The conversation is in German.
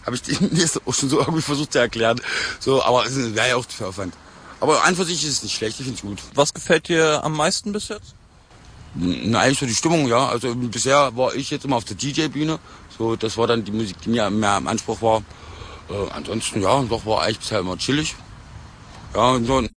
habe ich denen jetzt auch schon so irgendwie versucht zu erklären. So, aber es wäre ja auch zu viel Aufwand. Aber an für sich ist es nicht schlecht, ich finde es gut. Was gefällt dir am meisten bis jetzt? Eigentlich so die Stimmung, ja. Also bisher war ich jetzt immer auf der DJ-Bühne. So, das war dann die Musik, die mir mehr im Anspruch war. Ansonsten, ja, doch war eigentlich bisher immer chillig. Ja, und so